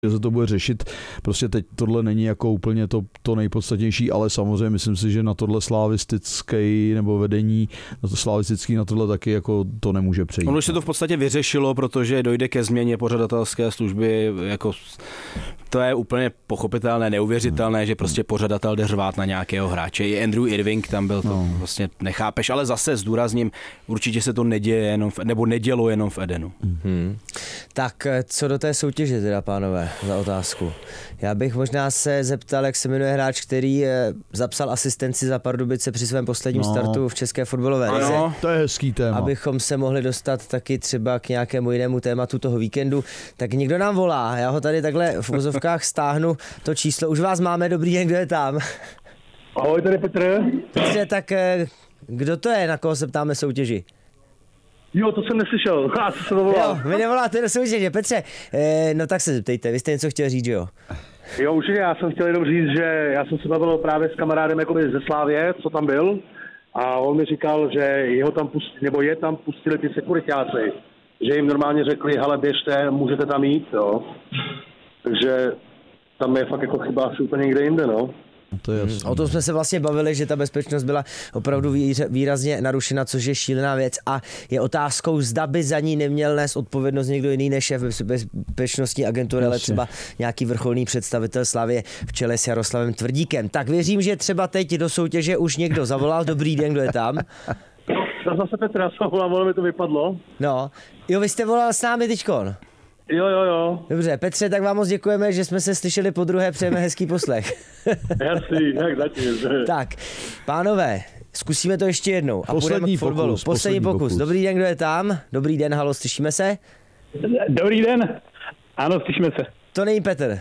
že se to bude řešit. Prostě teď tohle není jako úplně to nejpodstatnější, ale samozřejmě myslím si, že na tohle slavistický nebo vedení, na to slavistický na tohle taky jako to nemůže přejít. Ono už se to v podstatě vyřešilo, protože dojde ke změně pořadatelské služby, jako to je úplně pochopitelné, neuvěřitelné, že prostě pořadatel jde řvát na nějakého hráče. I Andrew Irving tam byl, to vlastně nechápeš, ale zase zdůrazním, určitě se to neděje jenom nebo nedělo jenom v Edenu. Tak co do té soutěže teda, pánové, za otázku. Já bych možná se zeptal, jak se jmenuje hráč, který zapsal asistenci za Pardubice při svém posledním startu v české fotbalové lize. To je hezký téma. Abychom se mohli dostat taky třeba k nějakému jinému tématu toho víkendu. Tak někdo nám volá, já ho tady takhle v vozovkách stáhnu, to číslo. Už vás máme, dobrý den, kdo je tam? Ahoj, tady Petr. Petře, tak kdo to je, na koho se ptáme soutěži? Jo, to jsem neslyšel, já jsem se to volal. Jo, vy nevoláte do soutěže, Petře. No tak se zeptejte, vy jste něco chtěl říct, jo? Jo, určitě, já jsem chtěl jenom říct, že já jsem se bavil právě s kamarádem jakoby ze Slávě, co tam byl, a on mi říkal, že jeho tam je tam pustili ty sekuritáci, že jim normálně řekli, hele, běžte, můžete tam jít, jo. Takže tam je fakt jako chyba asi úplně někde jinde, no. To je o tom jsme se vlastně bavili, že ta bezpečnost byla opravdu výrazně narušena, což je šílená věc a je otázkou, zda by za ní neměl nést odpovědnost někdo jiný než šéf bezpečnostní agentury, ale třeba nějaký vrcholný představitel Slavie v čele s Jaroslavem Tvrdíkem. Tak věřím, že třeba teď do soutěže už někdo zavolal. Dobrý den, kdo je tam? Zase Petra, ono mi to vypadlo. No, jo, vy jste volal s námi teďkon. Jo. Dobře, Petře, tak vám moc děkujeme, že jsme se slyšeli podruhé, přejeme hezký poslech. Jasný, tak zatím. Tak, pánové, zkusíme to ještě jednou a půjdeme k fotbalu. Poslední pokus. Dobrý den, kdo je tam? Dobrý den, halo, slyšíme se? Dobrý den. Ano, slyšíme se. To není Petr.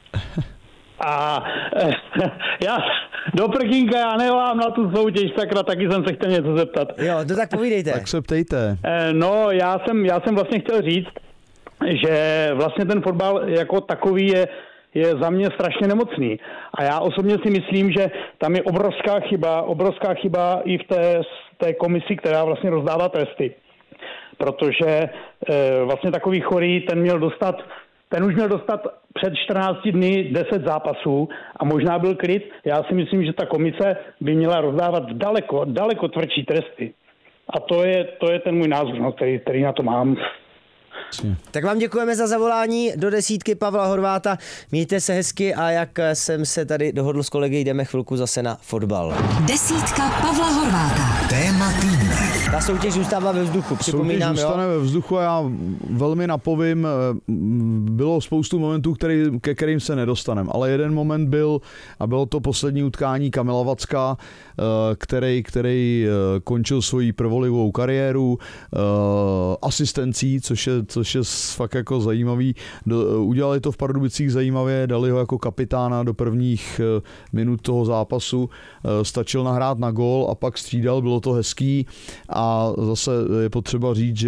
A já do prkínka, já nevolám na tu soutěž, sakra, taky jsem se chtěl něco zeptat. Jo, to tak povídejte. Tak se ptejte. No, já jsem vlastně chtěl říct, že vlastně ten fotbal jako takový je za mě strašně nemocný. A já osobně si myslím, že tam je obrovská chyba i v té komisi, která vlastně rozdává tresty. Protože vlastně takový chorý, ten už měl dostat před 14 dny 10 zápasů a možná byl klid. Já si myslím, že ta komise by měla rozdávat daleko tvrdší tresty. A to je ten můj názor, no, který na to mám. Tak vám děkujeme za zavolání do desítky Pavla Horváta. Mějte se hezky a jak jsem se tady dohodl s kolegy, jdeme chvilku zase na fotbal. Desítka Pavla Horváta. Téma týdne. Ta soutěž zůstává ve vzduchu, připomínám, soutěž zůstane ve vzduchu a já velmi napovím, bylo spoustu momentů, ke kterým se nedostaneme, ale jeden moment byl a bylo to poslední utkání Kamila Vacka, který končil svoji prvolivou kariéru asistencí, což je fakt jako zajímavý. Udělali to v Pardubicích zajímavě, dali ho jako kapitána do prvních minut toho zápasu, stačil nahrát na gól a pak střídal, bylo to hezký a zase je potřeba říct,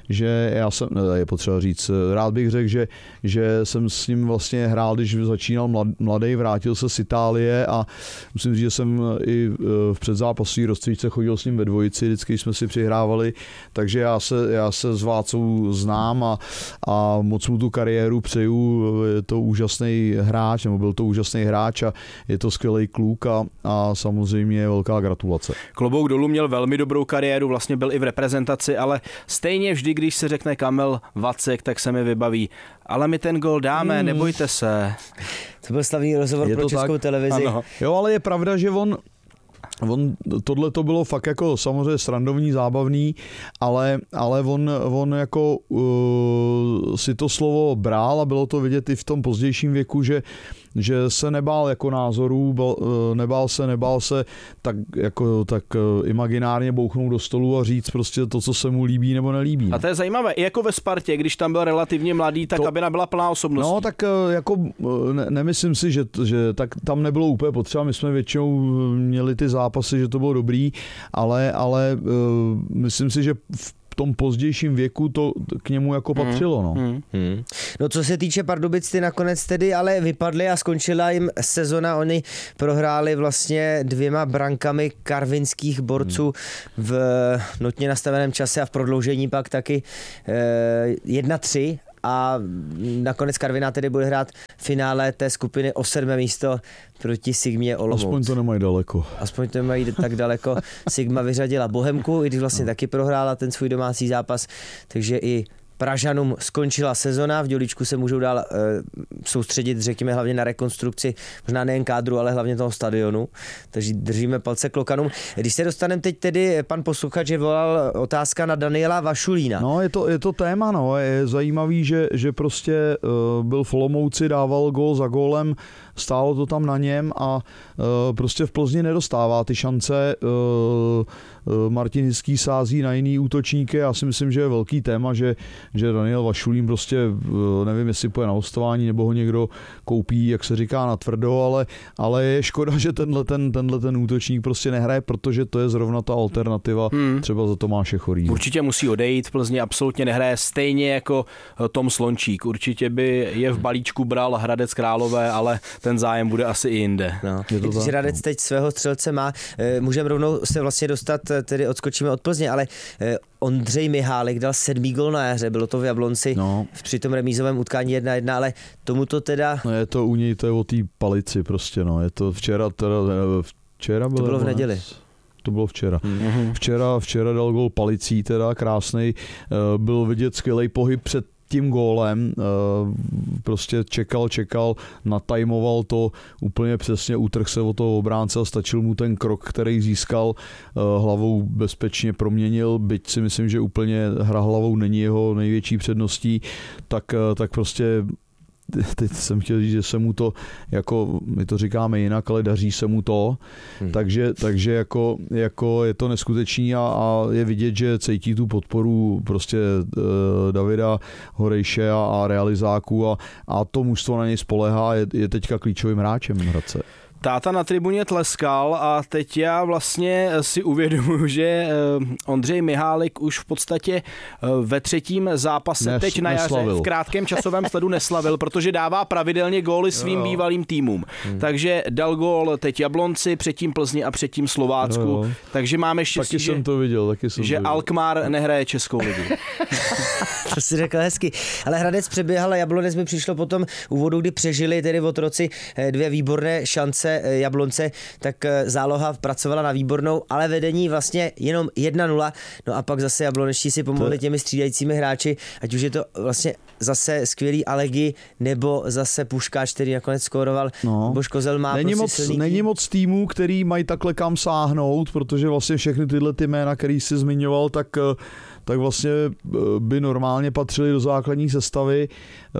rád bych řekl, že jsem s ním vlastně hrál, když začínal mladý, vrátil se z Itálie a musím říct, že jsem i v předzápasové rozstříčce chodil s ním ve dvojici, vždycky jsme si přihrávali, takže já se s Vácou znám a moc mu tu kariéru přeju, je to úžasný hráč, nebo byl to úžasný hráč a je to skvělý kluk a samozřejmě velká gratulace. Klobouk dolů, měl velmi dobrou kariéru, vlastně byl i v reprezentaci, ale stejně vždy, když se řekne Kamil Vacek, tak se mi vybaví, ale my ten gol dáme, nebojte se. To byl slavný rozhovor pro Českou televizi. Ano. Jo, ale je pravda, že on tohle to bylo fakt jako samozřejmě srandovní, zábavný, ale on jako si to slovo brál a bylo to vidět i v tom pozdějším věku, že se nebál jako názorů, nebál se tak imaginárně bouchnout do stolu a říct prostě to, co se mu líbí nebo nelíbí. A to je zajímavé, i jako ve Spartě, když tam byl relativně mladý, tak kabina byla plná osobností. No tak jako nemyslím si, že tak tam nebylo úplně potřeba, my jsme většinou měli ty zápasy, že to bylo dobrý, ale myslím si, že v tom pozdějším věku to k němu jako patřilo. No. No co se týče Pardubic, ty nakonec tedy ale vypadly a skončila jim sezona. Oni prohráli vlastně 2 brankami karvinských borců v notně nastaveném čase a v prodloužení pak taky 1-3. a nakonec Karviná tedy bude hrát finále té skupiny o 7. místo proti Sigmě Olomouc. Aspoň to nemají daleko. Aspoň to nemají tak daleko. Sigma vyřadila Bohemku, i když vlastně taky prohrála ten svůj domácí zápas, takže i Pražanům skončila sezona, v Dělíčku se můžou dál soustředit, řekněme, hlavně na rekonstrukci, možná nejen kádru, ale hlavně toho stadionu, takže držíme palce klokanům. Když se dostaneme teď tedy, pan posluchač volal otázka na Daniela Vašulína. No, je to téma, no, je zajímavý, že prostě byl v Olomouci, dával gól za gólem, stálo to tam na něm a prostě v Plzni nedostává ty šance. Martin Hický sází na jiný útočníky. Já si myslím, že je velký téma, že Daniel Vašulín prostě, nevím, jestli půjde na hostování, nebo ho někdo koupí, jak se říká, na tvrdo, ale je škoda, že tenhle ten útočník prostě nehraje, protože to je zrovna ta alternativa třeba za Tomáše Chorýho. Určitě musí odejít, v Plzni absolutně nehraje, stejně jako Tom Slončík. Určitě by je v balíčku bral Hradec Králové, ale ten zájem bude asi i jinde. No. Když Hradec teď svého střelce má, můžeme rovnou se vlastně dostat, tedy odskočíme od Plzně, ale Ondřej Mihálek dal 7. gól na jaře, bylo to v Jablonci při tom remízovém utkání 1-1, ale tomu to teda... No je to u něj, to je o té palici prostě, no, je to včera to bylo v neděli. To bylo včera. Včera dal gól palicí, teda krásnej, byl vidět skvělej pohyb před tím gólem, prostě čekal, natajmoval to úplně přesně, utrhl se o toho obránce a stačil mu ten krok, který získal, hlavou bezpečně proměnil, byť si myslím, že úplně hra hlavou není jeho největší předností, tak prostě teď jsem chtěl říct, že se mu to, jako my to říkáme jinak, ale daří se mu to, takže jako je to neskutečný a je vidět, že cítí tu podporu prostě Davida Horejše a realizáků a to mužstvo na něj spolehá, je teďka klíčovým hráčem v Hradce. Táta na tribuně tleskal a teď já vlastně si uvědomuji, že Ondřej Mihálek už v podstatě ve třetím zápase teď na jaře v krátkém časovém sledu neslavil, protože dává pravidelně góly svým bývalým týmům. Takže dal gól teď Jablonci, předtím Plzni a předtím Slovácku. Takže máme štěstí, že Alkmaar nehraje českou ligu. To si řekl hezky. Ale Hradec přeběhal a Jablonec mi přišlo potom úvodu, kdy přežili tedy v otroci 2 výborné šance Jablonce, tak záloha pracovala na výbornou, ale vedení vlastně jenom 1-0. No a pak zase jablonečtí si pomohli těmi střídajícími hráči, ať už je to vlastně zase skvělý Alegi, nebo zase Puškáč, který nakonec skóroval. Bož Kozel má není moc týmů, který mají takhle kam sáhnout, protože vlastně všechny tyhle ty jména, který jsi zmiňoval, tak vlastně by normálně patřili do základní sestavy.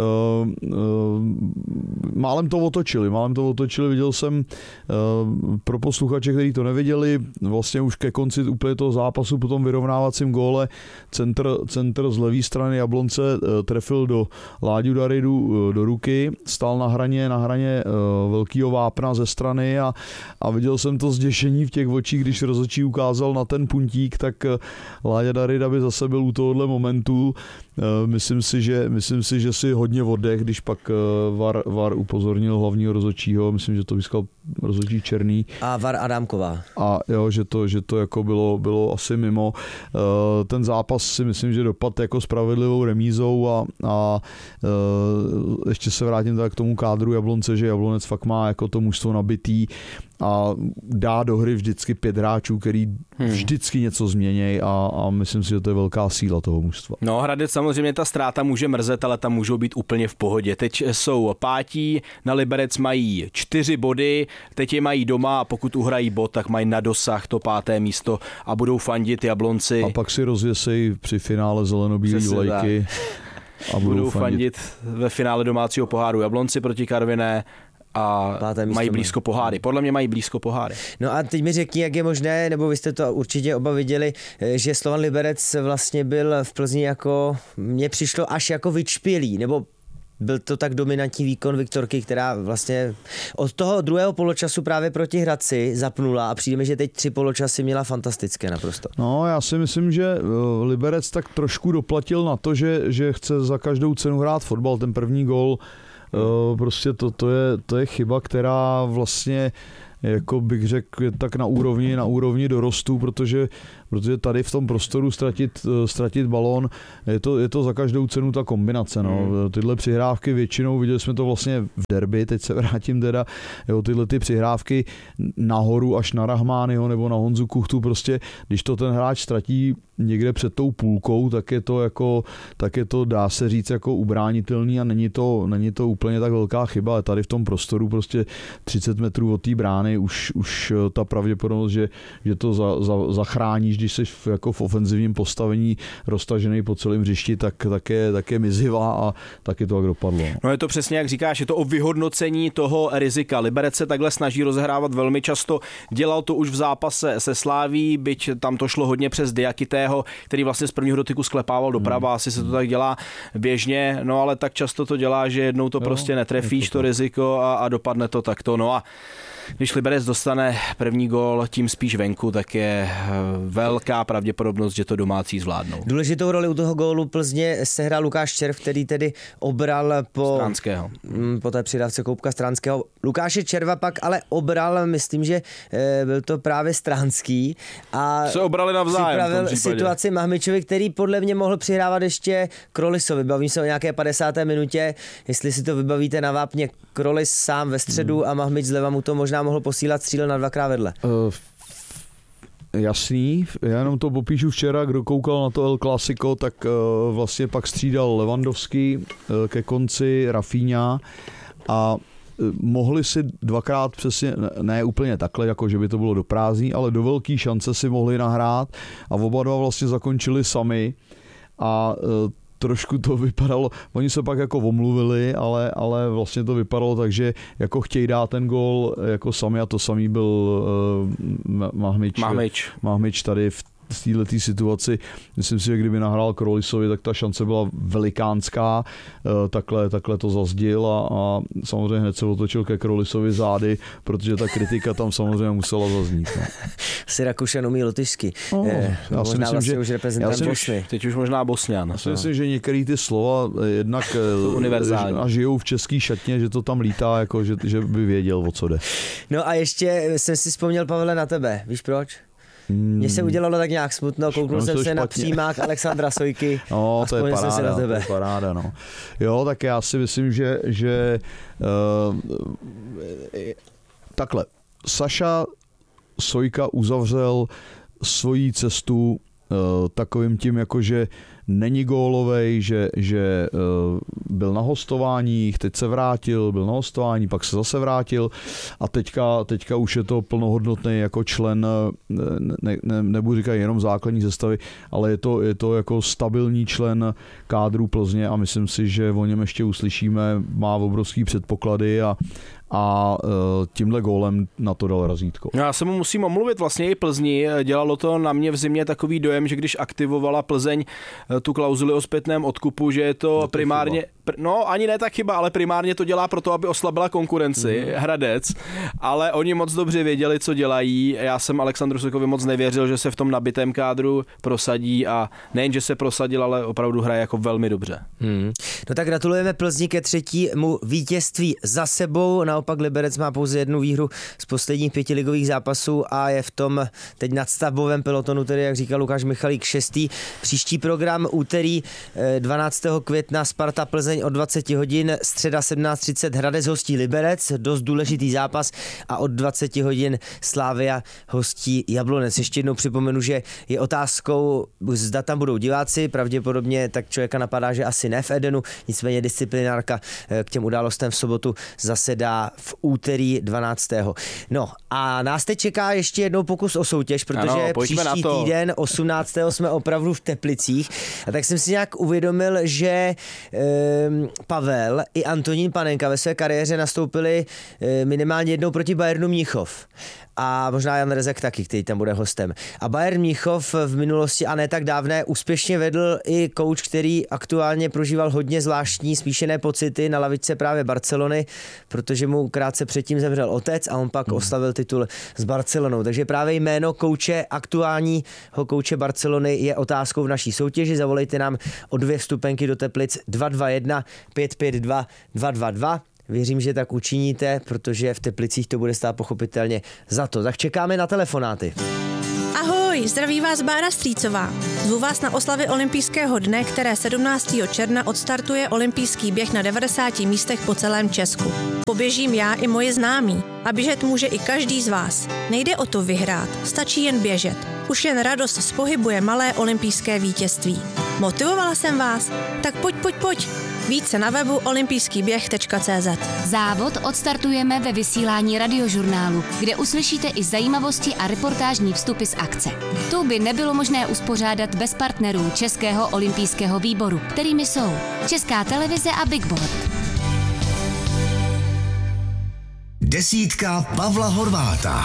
Málem to otočili. Viděl jsem pro posluchače, kteří to neviděli, vlastně už ke konci úplně toho zápasu po tom vyrovnávacím góle centr z levé strany Jablonce trefil do Láďu Daridu do ruky, stál na hraně velkýho vápna ze strany a viděl jsem to zděšení v těch očích, když rozhodčí ukázal na ten puntík, tak Láďa Darida by zase byl u tohohle momentu. Myslím si, že si hodně oddech, když pak VAR upozornil hlavního rozhodčího, myslím, že to vyskal rozhodčí Černý. A VAR Adámková. A jo, že to jako bylo asi mimo. Ten zápas si myslím, že dopad jako spravedlivou remízou a ještě se vrátím tak k tomu kádru Jablonce, že Jablonec fakt má jako to mužstvo nabitý a dá do hry vždycky 5 hráčů, který vždycky něco změnějí a myslím si, že to je velká síla toho mužstva. No, Hradec samozřejmě ta ztráta může mrzet, ale tam můžou být úplně v pohodě. Teď jsou 5. na Liberec mají 4 body, teď je mají doma a pokud uhrají bod, tak mají na dosah to 5. místo a budou fandit Jablonci. A pak si rozvěsejí při finále zelenobílý vlajky. A budou fandit ve finále domácího poháru Jablonci proti Karviné a mají blízko poháry. Podle mě mají blízko poháry. No a teď mi řekni, jak je možné, nebo vy jste to určitě oba viděli, že Slovan Liberec vlastně byl v Plzni jako, mně přišlo až jako vyčpělý, nebo byl to tak dominantní výkon Viktorky, která vlastně od toho druhého poločasu právě proti Hradci zapnula a přijde mi, že teď 3 poločasy měla fantastické naprosto. No, já si myslím, že Liberec tak trošku doplatil na to, že chce za každou cenu hrát fotbal. Ten první gól, prostě to je chyba, která vlastně jako bych řekl, tak na úrovni dorostu, protože tady v tom prostoru ztratit balón, je to za každou cenu ta kombinace. No. Tyhle přihrávky většinou, viděli jsme to vlastně v derby, teď se vrátím teda, tyhle ty přihrávky nahoru až na Rahmányho nebo na Honzu Kuchtu, prostě když to ten hráč ztratí někde před tou půlkou, tak je to dá se říct jako ubránitelný a není to úplně tak velká chyba, ale tady v tom prostoru prostě 30 metrů od té brány už ta pravděpodobnost, že to zachráníš, když jsi jako v ofenzivním postavení roztažený po celém hřišti, tak je mizivá a taky to tak dopadlo. No je to přesně jak říkáš, je to o vyhodnocení toho rizika. Liberec se takhle snaží rozehrávat velmi často, dělal to už v zápase se Slaví, byť tam to šlo hodně přes Diakitého, který vlastně z prvního dotyku sklepával doprava, asi se to tak dělá běžně, no ale tak často to dělá, že jednou to prostě netrefíš to riziko a dopadne to takto. No a když Liberec dostane první gól tím spíš venku, tak je velká pravděpodobnost, že to domácí zvládnou. Důležitou roli u toho gólu Plzně sehrál Lukáš Červ, který tedy obral po té přidávce Koupka Stránského. Lukáše Červa pak ale obral, myslím, že byl to právě Stránský a se obrali navzájem připravil situaci Mahmičovi, který podle mě mohl přihrávat ještě Krolisovi. Bavím se o nějaké 50. minutě, jestli si to vybavíte na vápně, Krolis sám ve středu a Mahmič zleva mu to možná mohl posílat, střílel na dvakrát vedle. Jasný, já jenom to popíšu včera, kdo koukal na to El Clasico, tak vlastně pak střídal Lewandowski, ke konci Rafinha a mohli si dvakrát přesně, ne úplně takhle, jako že by to bylo do prázdní, ale do velký šance si mohli nahrát a oba dva vlastně zakončili sami a trošku to vypadalo, oni se pak jako omluvili, ale vlastně to vypadalo tak, že jako chtějí dát ten gól jako sami a to samý byl Mahmič tady v této situaci. Myslím si, že kdyby nahrál Krolisovi, tak ta šance byla velikánská, takhle to zazdil a samozřejmě hned se otočil ke Krolisovi zády, protože ta kritika tam samozřejmě musela zaznít. No. Si Rakušan umí lotyšsky. Já si myslím, že už reprezentant Bosny. Teď už možná Bosňan. Já si myslím, že některé ty slova jednak a žijou v český šatně, že to tam lítá, jako že by věděl, o co jde. No a ještě jsem si vzpomněl, Pavle, na tebe. Víš proč? Mně se udělalo tak nějak smutno, kouknul jsem se na přímák Alexandra Sojky a vzpomněl jsem se na tebe. To je paráda, no. Jo, tak já si myslím, že takhle, Saša Sojka uzavřel svoji cestu takovým tím, jakože není gólovej, že byl na hostování, teď se vrátil, byl na hostování, pak se zase vrátil a teďka už je to plnohodnotný jako člen, nebudu říkat jenom základní sestavy, ale je to jako stabilní člen kádru Plzně a myslím si, že o něm ještě uslyšíme, má obrovský předpoklady a tímhle gólem na to dal razítko. Já se mu musím omluvit, vlastně i Plzni. Dělalo to na mě v zimě takový dojem, že když aktivovala Plzeň tu klauzuli o zpětném odkupu, že je to primárně... No, ani ne tak chyba, ale primárně to dělá proto, aby oslabila konkurenci, Hradec, ale oni moc dobře věděli, co dělají. Já jsem Alexandru Sojkovi moc nevěřil, že se v tom nabitém kádru prosadí a nejen, že se prosadil, ale opravdu hraje jako velmi dobře. No tak gratulujeme Plzni ke třetímu vítězství za sebou, naopak Liberec má pouze jednu výhru z posledních 5 ligových zápasů a je v tom teď nadstavbovém pelotonu, tedy jak říkal Lukáš Michalík, 6. Příští program úterý 12. května Sparta Plzeň od 20 hodin, středa 17:30 Hradec hostí Liberec, dost důležitý zápas a od 20 hodin Slavia hostí Jablonec. Ještě jednou připomenu, že je otázkou, zda tam budou diváci, pravděpodobně tak člověka napadá, že asi ne v Edenu, nicméně disciplinárka k těm událostem v sobotu zasedá v úterý 12. No a nás teď čeká ještě jednou pokus o soutěž, protože příští týden 18. jsme opravdu v Teplicích a tak jsem si nějak uvědomil, že Pavel i Antonín Panenka ve své kariéře nastoupili minimálně jednou proti Bayernu Mnichov. A možná Jan Rezek taky, který tam bude hostem. A Bayern Mnichov v minulosti a ne tak dávné úspěšně vedl i kouč, který aktuálně prožíval hodně zvláštní smíšené pocity na lavičce právě Barcelony, protože mu krátce předtím zemřel otec a on pak oslavil titul s Barcelonou. Takže právě jméno kouče, aktuálního kouče Barcelony je otázkou v naší soutěži. Zavolejte nám o 2 vstupenky do Teplic 221 552 222. Věřím, že tak učiníte, protože v Teplicích to bude stát pochopitelně za to. Tak čekáme na telefonáty. Ahoj, zdraví vás Bára Strýcová. Zvu vás na oslavy olympijského dne, které 17. června odstartuje olympijský běh na 90 místech po celém Česku. Poběžím já i moji známí a běžet může i každý z vás. Nejde o to vyhrát, stačí jen běžet. Už jen radost z pohybu je malé olympijské vítězství. Motivovala jsem vás? Tak pojď. Více na webu olympijskýběh.cz. Závod odstartujeme ve vysílání Radiožurnálu, kde uslyšíte i zajímavosti a reportážní vstupy z akce. Tu by nebylo možné uspořádat bez partnerů Českého olympijského výboru, kterými jsou Česká televize a Big Board. Desítka Pavla Horváta.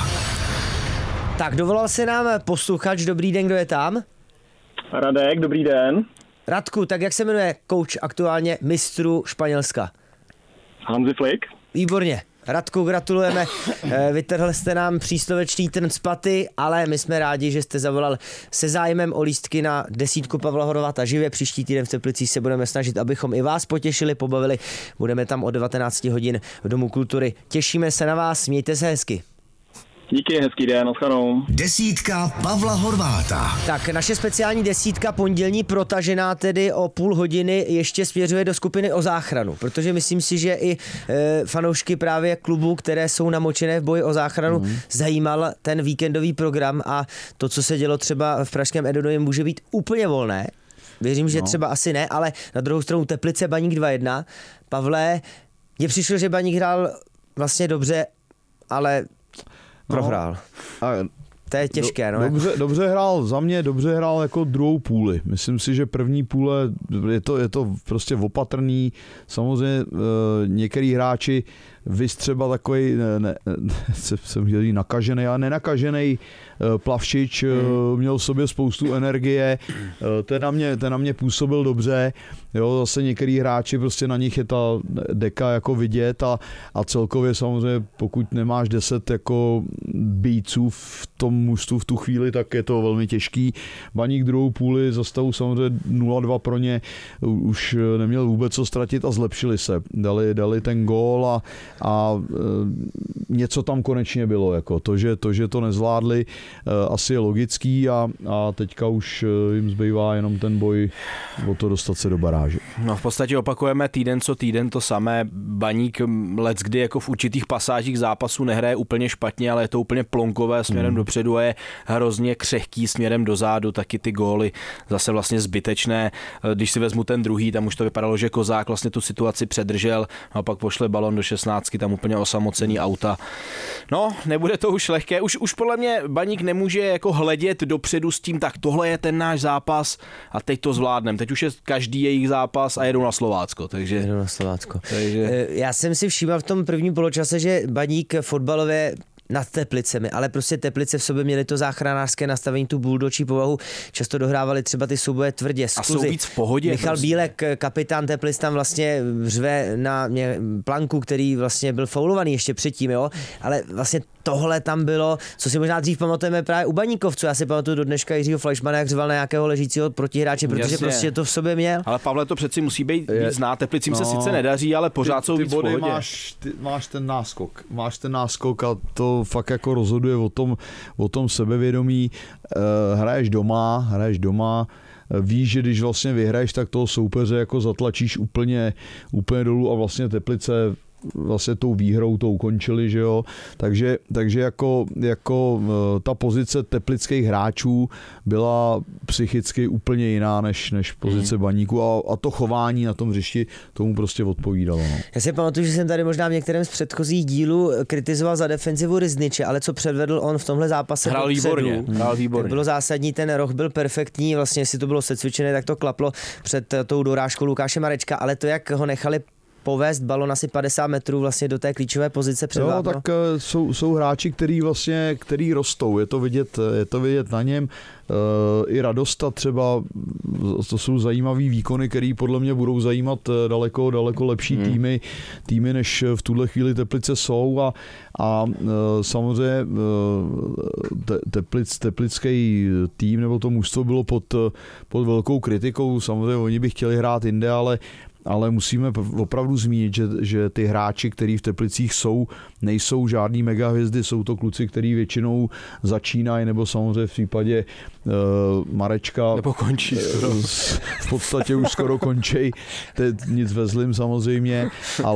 Tak dovolal se nám posluchač, dobrý den, kdo je tam? Radek, dobrý den. Radku, tak jak se jmenuje kouč aktuálně mistru Španělska? Hansi Flick. Výborně. Radku, gratulujeme. Vytrhl jste nám příslovečný trn z paty, ale my jsme rádi, že jste zavolal se zájmem o lístky na desítku Pavla Horváta živě. Příští týden v Teplicích se budeme snažit, abychom i vás potěšili, pobavili. Budeme tam od 19 hodin v Domu kultury. Těšíme se na vás, mějte se hezky. Díky, hezký den, naschledanou. Desítka Pavla Horváta. Tak naše speciální desítka pondělní protažená tedy o půl hodiny ještě směřuje do skupiny o záchranu, protože myslím si, že i fanoušky právě klubů, které jsou namočené v boji o záchranu, zajímal ten víkendový program a to, co se dělo třeba v pražském Edonově, může být úplně volné. Věřím, že třeba asi ne, ale na druhou stranu Teplice Baník 2-1. Pavle, mně přišlo, že Baník hrál vlastně dobře, ale prohrál. To je těžké. Dobře hrál, za mě dobře hrál jako druhou půli. Myslím si, že první půle je to prostě opatrný. Samozřejmě některý hráči vystřeba takový, jsem chtěl říct nakažený, ale nenakažený Plavšič měl v sobě spoustu energie, ten na mě působil dobře, jo, zase některý hráči, prostě na nich je ta deka jako vidět a celkově samozřejmě pokud nemáš 10 jako býců v tom mužstvu v tu chvíli, tak je to velmi těžký. Baník druhou půli za stavu samozřejmě 0-2 pro ně už neměl vůbec co ztratit a zlepšili se. Dali ten gól a něco tam konečně bylo. Jako to, že to nezvládli, asi je logický a teďka už jim zbývá jenom ten boj o to dostat se do baráže. No v podstatě opakujeme týden co týden to samé. Baník leckdy jako v určitých pasážích zápasu nehraje úplně špatně, ale je to úplně plonkové směrem dopředu a je hrozně křehký směrem dozadu, taky ty góly zase vlastně zbytečné. Když si vezmu ten druhý, tam už to vypadalo, že Kozák vlastně tu situaci předržel a pak pošle balon do 16, tam úplně osamocený auta. No, nebude to už lehké. Už podle mě Baník nemůže jako hledět dopředu s tím, tak tohle je ten náš zápas a teď to zvládneme. Teď už je každý jejich zápas a jedou na Slovácko. Takže Já jsem si všímal v tom prvním poločase, že Baník fotbalově nad Teplicemi, ale prostě Teplice v sobě měly to záchranářské nastavení, tu buldočí povahu, často dohrávali třeba ty souboje tvrdě, skluzy. A jsou víc v pohodě. Michal prostě. Bílek, kapitán Teplic, tam vlastně řve na Planku, který vlastně byl faulovaný ještě předtím, jo, ale vlastně tohle tam bylo, co si možná dřív pamatujeme právě u Baníkovců. Já si pamatuju do dneška Jiřího Fleischmana, jak řval na nějakého ležícího protihráče, protože prostě to v sobě měl. Ale Pavle, to přeci musí být víc znát. Teplicím se sice nedaří, ale pořád jsou víc v pohodě. Máš ten náskok a to fakt jako rozhoduje o tom sebevědomí. Hraješ doma, víš, že když vlastně vyhraješ, tak toho soupeře jako zatlačíš úplně dolů a vlastně Teplice vlastně tou výhrou to ukončili, že jo. Takže jako ta pozice teplických hráčů byla psychicky úplně jiná než pozice Baníku a to chování na tom hřišti tomu prostě odpovídalo. No. Já si pamatuju, že jsem tady možná v některém z předchozích dílů kritizoval za defenzivu Ryzniče, ale co předvedl on v tomhle zápase hrál výborně. Bylo zásadní, ten roh byl perfektní, vlastně jestli to bylo secvičené, tak to klaplo před tou dorážkou Lukáše Marečka, ale to, jak ho nechali povést balon asi 50 metrů vlastně do té klíčové pozice před vápno. Tak jsou hráči, který rostou, je to vidět na něm. I Radosta třeba, to jsou zajímavý výkony, který podle mě budou zajímat daleko lepší týmy, než v tuhle chvíli Teplice jsou a samozřejmě teplický tým nebo to mužstvo bylo pod velkou kritikou, samozřejmě oni by chtěli hrát jinde, ale musíme opravdu zmínit, že ty hráči, kteří v Teplicích jsou, nejsou žádný megahvězdy, jsou to kluci, kteří většinou začínají, nebo samozřejmě v případě Marečka nebo končí. V podstatě už skoro končí, nic ve zlým samozřejmě,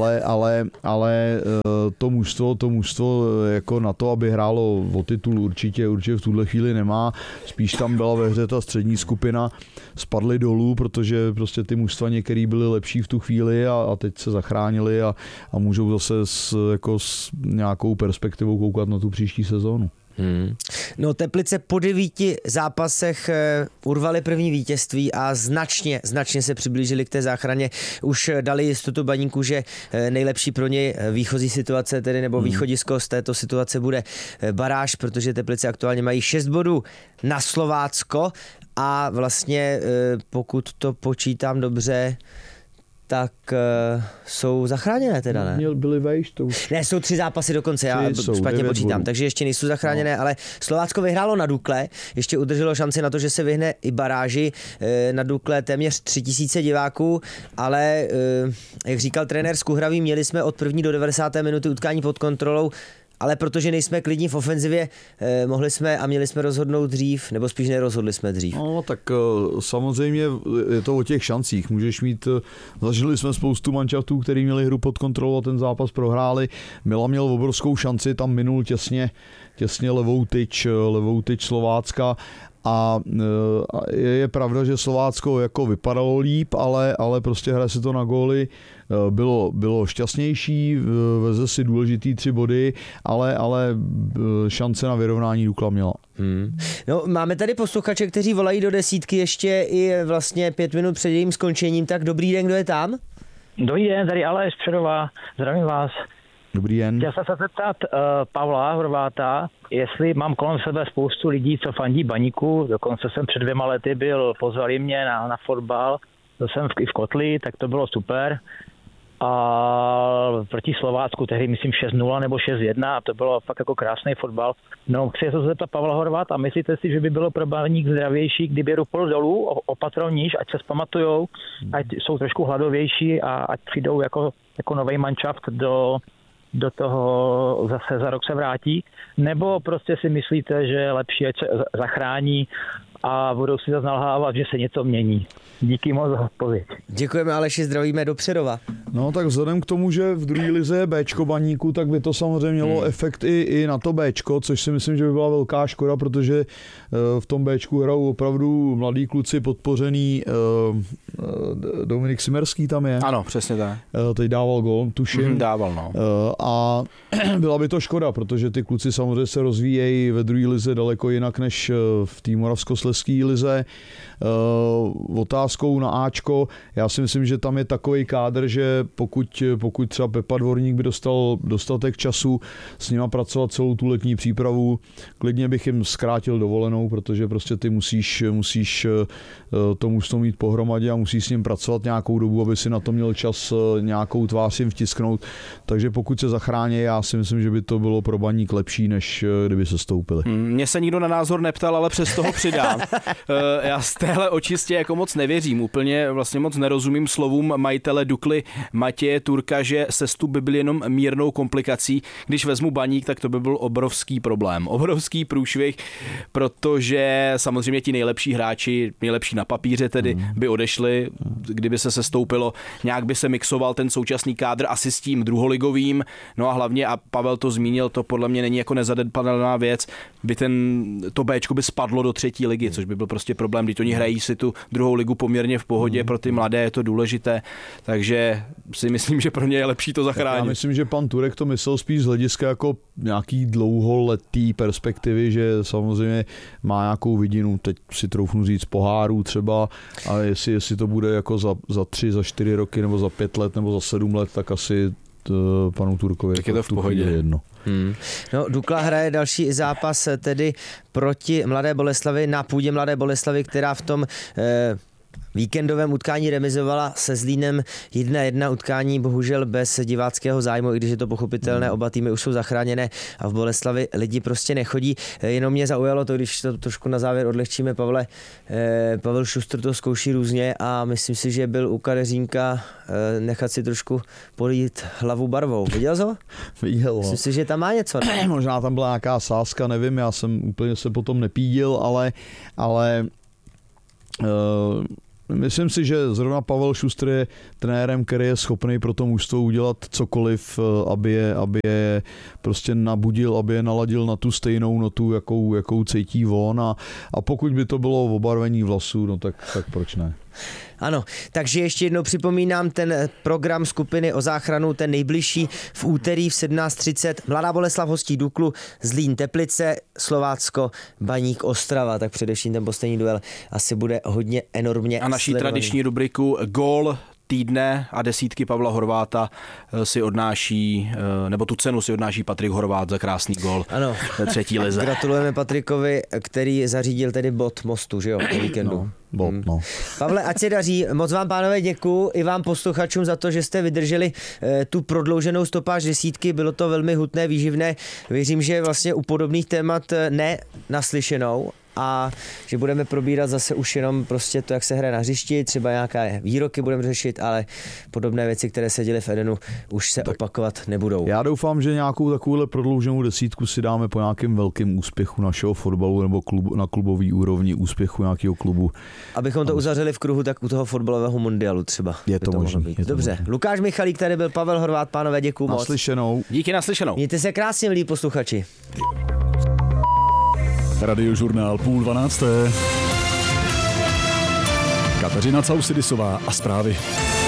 ale to mužstvo jako na to, aby hrálo o titul, určitě v tuhle chvíli nemá. Spíš tam byla ve hře ta střední skupina, spadly dolů, protože prostě ty mužstva některý byly lepší v tu chvíli a teď se zachránili a můžou zase s nějakou perspektivou koukat na tu příští sezónu. No, Teplice po 9 zápasech urvali první vítězství a značně se přiblížili k té záchraně. Už dali jistotu Baníku, že nejlepší pro něj výchozí situace, tedy nebo východisko z této situace bude baráž, protože Teplice aktuálně mají 6 bodů na Slovácko a vlastně pokud to počítám dobře, tak jsou zachráněné teda, ne? Byli vejš, to už... Ne, jsou 3 zápasy dokonce, já špatně počítám, takže ještě nejsou zachráněné, ale Slovácko vyhrálo na Dukle, ještě udrželo šanci na to, že se vyhne i baráži, na Dukle téměř 3000 diváků, ale jak říkal trenér Skuhravý, měli jsme od 1. do 90. minuty utkání pod kontrolou, ale protože nejsme klidní v ofenzivě, mohli jsme a měli jsme rozhodnout dřív, nebo spíš nerozhodli jsme dřív. No, tak samozřejmě je to o těch šancích. Můžeš mít, zažili jsme spoustu manšaftů, který měli hru pod kontrolou a ten zápas prohráli. Milan měl obrovskou šanci, tam minul těsně levou tyč Slovácka. A je pravda, že Slovácko jako vypadalo líp, ale prostě hraje se to na góly, bylo šťastnější, veze si důležitý 3 body, ale šance na vyrovnání Dukla měla. No, máme tady posluchače, kteří volají do desítky ještě i vlastně 5 minut před jejím skončením, tak dobrý den, kdo je tam? Dobrý den, tady Aleš Přerova, zdravím vás. Dobrý den. Chtěl jsem se zeptat Pavla Horváta, jestli mám kolem sebe spoustu lidí, co fandí Baníku, dokonce jsem před 2 lety pozvali mě na fotbal, byl jsem i v Kotli, tak to bylo super. A proti Slovácku tehdy myslím 6-0 nebo 6-1 a to bylo fakt jako krásný fotbal. No, chci se zeptat Pavla Horváta, myslíte si, že by bylo pro Baník zdravější, kdyby rupl dolů, opatrou níž, ať se vzpamatujou, ať jsou trošku hladovější a ať přijdou jako nový manšaft do toho zase za rok se vrátí, nebo prostě si myslíte, že je lepší, ať se zachrání a budou si zase nalhávat, že se něco mění. Díky moc za odpověď. Děkujeme, Aleši, zdravíme do Přerova. No tak vzhledem k tomu, že v druhé lize je Bčko Baníku, tak by to samozřejmě mělo efekt i na to Bčko, což si myslím, že by byla velká škoda, protože v tom Bčku hrajou opravdu mladí kluci podpořený. Dominik Simerský tam je. Ano, přesně tak. Teď dával gól, tuším. Dával, no. A byla by to škoda, protože ty kluci samozřejmě se rozvíjejí ve druhé lize daleko jinak než v té moravskoslezské lize. Otázkou na Ačko, já si myslím, že tam je takový kádr, že pokud třeba Pepa Dvorník by dostal dostatek času s nima pracovat celou tu letní přípravu, klidně bych jim zkrátil dovolenou, protože prostě ty musíš to mužstvo mít pohromadě a musíš s ním pracovat nějakou dobu, aby si na to měl čas nějakou tvář jim vtisknout. Takže pokud se zachrání, já si myslím, že by to bylo pro Baník lepší, než kdyby se stoupili. Mně se nikdo na názor neptal, ale přes toho přidám. Já z téhle očistě jako moc nevěřím. Úplně vlastně moc nerozumím slovům majitele Dukly Matěje Turka, že sestup by byl jenom mírnou komplikací. Když vezmu Baník, tak to by byl obrovský problém. Obrovský průšvih, protože samozřejmě ti nejlepší hráči, nejlepší na papíře tedy, by odešli, kdyby se sestoupilo. Nějak by se mixoval ten současný kádr asi s tím druholigovým. No a hlavně, a Pavel to zmínil, to podle mě není jako nezanedbatelná věc, by to Bčko by spadlo do 3. ligy, což by byl prostě problém, když oni hrají si tu druhou ligu poměrně v pohodě, pro ty mladé je to důležité, takže si myslím, že pro ně je lepší to zachránit. Já myslím, že pan Turek to myslel spíš z hlediska jako nějaký dlouholetý perspektivy, že samozřejmě má nějakou vidinu, teď si troufnu říct pohárů třeba, a jestli to bude jako za 3, za 4 roky, nebo za 5 let, nebo za 7 let, tak asi panu Turkovi tak je to v pohodě. Jedno. No, Dukla hraje další zápas tedy proti Mladé Boleslavi na půdě Mladé Boleslavy, která v tom víkendovém utkání remizovala se Zlínem 1-1, utkání bohužel bez diváckého zájmu, i když je to pochopitelné, oba týmy už jsou zachráněné a v Boleslavi lidi prostě nechodí. Jenom mě zaujalo to, když to trošku na závěr odlehčíme, Pavle, Pavel Šustr to zkouší různě a myslím si, že byl u kadeřínka nechat si trošku polít hlavu barvou. Viděl jsi ho? Viděl. Myslím si, že tam má něco. Ne? Možná tam byla nějaká sázka, nevím, já jsem úplně se potom nepídil, ale myslím si, že zrovna Pavel Šustr je trenérem, který je schopný pro to mužstvo udělat cokoliv, aby je prostě nabudil, aby je naladil na tu stejnou notu, jakou cítí on a pokud by to bylo v obarvení vlasů, no tak proč ne? Ano, takže ještě jednou připomínám ten program skupiny o záchranu, ten nejbližší v úterý v 17:30. Mladá Boleslav hostí Duklu, Zlín Teplice, Slovácko, Baník Ostrava, tak především ten poslední duel asi bude hodně enormně a naší sledovaný. Tradiční rubriku Gól týdne a desítky Pavla Horváta si odnáší, nebo tu cenu si odnáší Patrik Horvát za krásný gól ve 3. lize. Gratulujeme Patrikovi, který zařídil tedy bod mostu, že jo, o víkendu. No. Pavle, ať se daří. Moc vám, pánové, děkuju i vám posluchačům za to, že jste vydrželi tu prodlouženou stopáž desítky. Bylo to velmi hutné, výživné. Věřím, že vlastně u podobných témat ne naslyšenou a že budeme probírat zase už jenom prostě to, jak se hraje na hřišti, třeba nějaké výroky budeme řešit, ale podobné věci, které se děly v Edenu, už se opakovat nebudou. Já doufám, že nějakou takovouhle prodlouženou desítku si dáme po nějakém velkém úspěchu našeho fotbalu nebo na klubový úrovni úspěchu nějakého klubu. Abychom to uzavřeli v kruhu, tak u toho fotbalového mundialu třeba. Je to možné. Dobře. Lukáš Michalík, tady byl Pavel Horvát, pánové, děkuju moc. Naslyšenou. Díky, naslyšenou. Mějte se krásně, milí posluchači. Radiožurnál 11:30. Kateřina Causidisová a zprávy.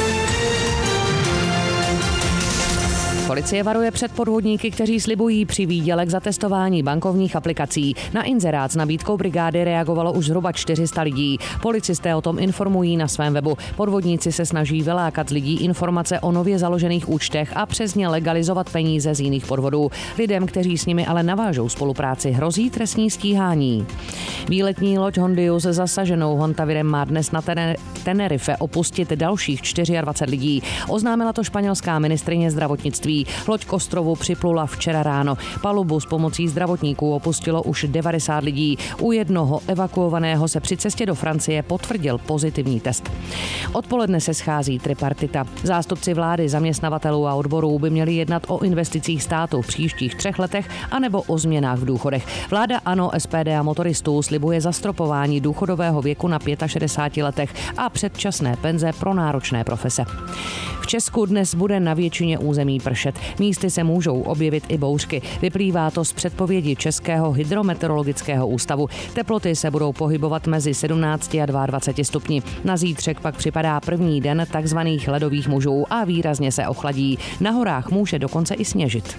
Policie varuje před podvodníky, kteří slibují přivýdělek za testování bankovních aplikací. Na inzerát s nabídkou brigády reagovalo už zhruba 400 lidí. Policisté o tom informují na svém webu. Podvodníci se snaží vylákat z lidí informace o nově založených účtech a přes ně legalizovat peníze z jiných podvodů. Lidem, kteří s nimi ale navážou spolupráci, hrozí trestní stíhání. Výletní loď Hondius zasaženou Hontavirem má dnes na Tenerife opustit dalších 24 lidí. Oznámila to španělská ministryně zdravotnictví. Loď k ostrovu připlula včera ráno. Palubu s pomocí zdravotníků opustilo už 90 lidí. U jednoho evakuovaného se při cestě do Francie potvrdil pozitivní test. Odpoledne se schází tripartita. Zástupci vlády, zaměstnavatelů a odborů by měli jednat o investicích státu v příštích 3 letech anebo o změnách v důchodech. Vláda ANO, SPD a motoristů slibuje zastropování důchodového věku na 65 letech a předčasné penze pro náročné profese. V Česku dnes bude na většině území pršet. Místy se můžou objevit i bouřky. Vyplývá to z předpovědi Českého hydrometeorologického ústavu. Teploty se budou pohybovat mezi 17 a 22 stupni. Na zítřek pak připadá první den takzvaných ledových mužů a výrazně se ochladí. Na horách může dokonce i sněžit.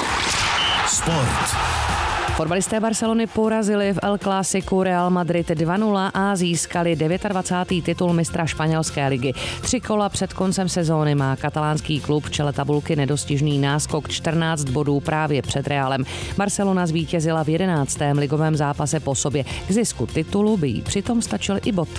Sport. Fotbalisté Barcelony porazili v El Clásiku Real Madrid 2-0 a získali 29. titul mistra španělské ligy. 3 kola před koncem sezóny má katalánský klub v čele tabulky nedostižný náskok 14 bodů právě před Realem. Barcelona zvítězila v 11. ligovém zápase po sobě. K zisku titulu by jí přitom stačil i bod.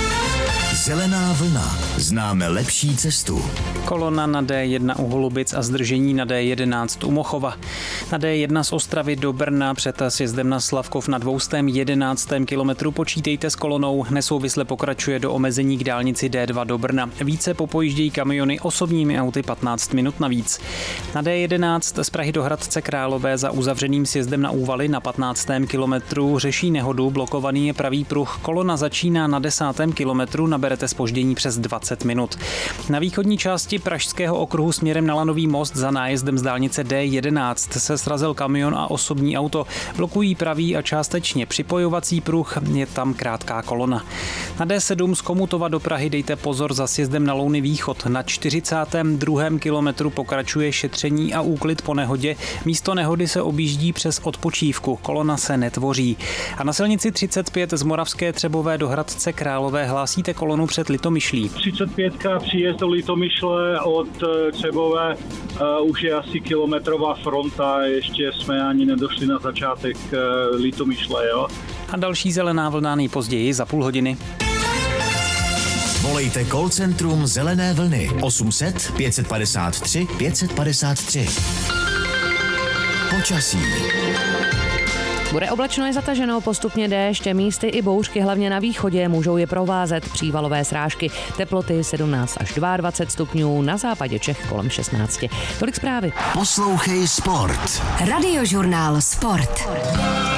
Zelená vlna. Známe lepší cestu. Kolona na D1 u Holubic a zdržení na D11 u Mochova. Na D1 z Ostravy do Brna před sjezdem na Slavkov na 211. kilometru počítejte s kolonou. Nesouvisle pokračuje do omezení k dálnici D2 do Brna. Více popojíždějí kamiony osobními auty 15 minut navíc. Na D11 z Prahy do Hradce Králové za uzavřeným sjezdem na Úvaly na 15. kilometru řeší nehodu, blokovaný je pravý pruh. Kolona začíná na 10. kilometru, naberete zpoždění přes 20 minut. Na východní části Pražského okruhu směrem na Lanový most za nájezdem z dálnice D11 se srazil kamion a osobní auto. Blokují pravý a částečně připojovací pruh, je tam krátká kolona. Na D7 z Komutova do Prahy dejte pozor za sjezdem na Louny Východ. Na 42. kilometru pokračuje šetření a úklid po nehodě. Místo nehody se objíždí přes odpočívku. Kolona se netvoří. A na silnici 35 z Moravské Třebové do Hradce Králové hlásíte kolonu před Litomyšlí. 35 příjezd do Litomyšle od Třebové už je asi kilometrová fronta, ještě jsme ani nedošli na začátek Litomyšle, jo. A další zelená vlna nejpozději za půl hodiny. Volejte call centrum Zelené vlny 800 553 553. Počasí. Bude oblačno i zataženo, postupně déšť, místy i bouřky, hlavně na východě, můžou je provázet přívalové srážky. Teploty 17 až 22 stupňů, na západě Čech kolem 16. Tolik zprávy. Poslouchej Sport. Radiožurnál Sport.